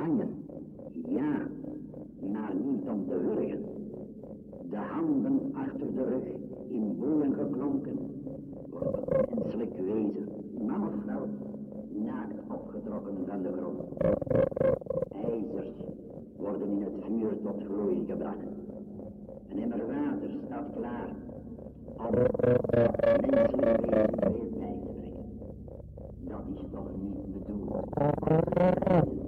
hangen. Ja, maar niet om te hurgen. De handen achter de rug, in boeien geklonken, wordt het menselijk wezen, man of vrouw, naakt opgetrokken van de grond. IJzers worden in het vuur tot gloei gebracht. Een emmer water staat klaar om het menselijk wezen weer bij te brengen. Dat is toch niet bedoeld.